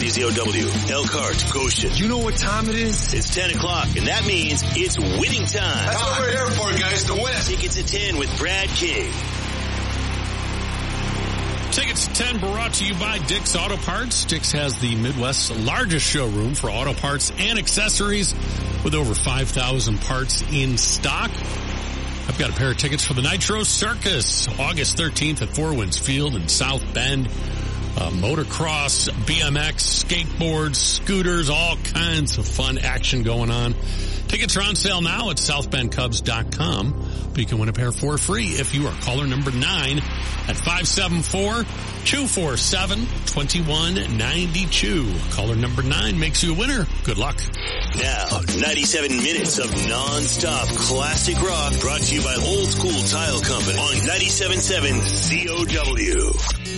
WZOW, Elkhart, Goshen. You know what time it is? It's 10 o'clock, and that means it's winning time. That's what we're here for, guys, to win. Tickets at 10 with Brad King. Tickets at 10 brought to you by Dick's Auto Parts. Dick's has the Midwest's largest showroom for auto parts and accessories with over 5,000 parts in stock. I've got a pair of tickets for the Nitro Circus, August 13th at Four Winds Field in South Bend. Motocross, BMX, skateboards, scooters, all kinds of fun action going on. Tickets are on sale now at southbendcubs.com. But you can win a pair for free if you are caller number 9 at 574-247-2192. Caller number 9 makes you a winner. Good luck. Now, 97 minutes of non-stop classic rock brought to you by Old School Tile Company on 97.7 COW.